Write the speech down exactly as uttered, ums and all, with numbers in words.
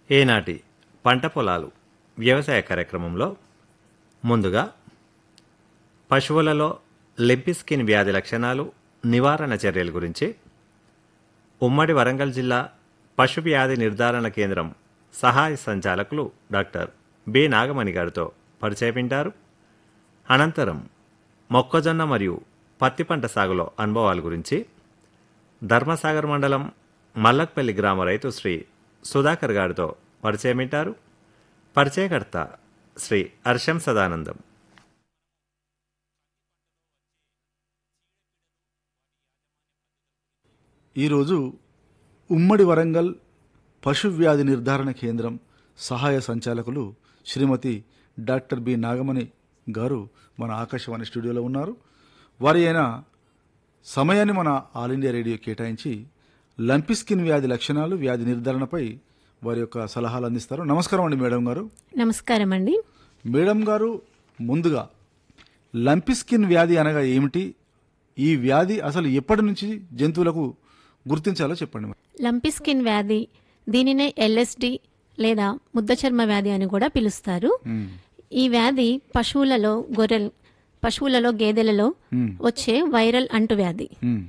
ఈనాటి పంట పొలాలు వ్యవసాయ కార్యక్రమంలో ముందుగా పశువులలో లింపిస్కిన్ వ్యాధి లక్షణాలు, నివారణ చర్యల గురించి ఉమ్మడి వరంగల్ జిల్లా పశు వ్యాధి నిర్ధారణ కేంద్రం సహాయ సంచాలకులు డాక్టర్ బి నాగమణి గారితో పరిచయం వింటారు. అనంతరం మొక్కజొన్న మరియు పత్తి పంట సాగులో అనుభవాల గురించి ధర్మసాగర్ మండలం మల్లక్పల్లి గ్రామ రైతు శ్రీ సుధాకర్ గారితో పరిచయం వింటారు. పరిచయకర్త శ్రీ హర్షం సదానందం. ఈరోజు ఉమ్మడి వరంగల్ పశు వ్యాధి నిర్ధారణ కేంద్రం సహాయ సంచాలకులు శ్రీమతి డాక్టర్ బి నాగమణి గారు మన ఆకాశవాణి స్టూడియోలో ఉన్నారు. వారి అయిన సమయాన్ని మన ఆల్ ఇండియా రేడియో కేటాయించి లంపిస్కిన్ వ్యాధి లక్షణాలు, వ్యాధి నిర్ధారణపై వారి యొక్క సలహాలు అందిస్తారు. నమస్కారం అండి మేడం గారు. నమస్కారం అండి. మేడం గారు, ముందుగా లంపిస్కిన్ వ్యాధి అనగా ఏమిటి, ఈ వ్యాధి అసలు ఎప్పటి నుంచి జంతువులకు గుర్తించాలో చెప్పండి. లంపిస్కిన్ వ్యాధి, దీనినే ఎల్ఎస్డి లేదా ముద్ద చర్మ వ్యాధి అని కూడా పిలుస్తారు. ఈ వ్యాధి పశువులలో గొర్రెలు పశువులలో గేదెలలో వచ్చే వైరల్ అంటువ్యాధి.